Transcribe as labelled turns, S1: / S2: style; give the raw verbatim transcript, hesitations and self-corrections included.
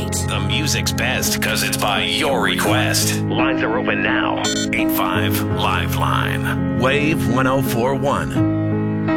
S1: beat.
S2: The music's best because it's by your request. Lines are open now. eight five Liveline. Wave one oh four one.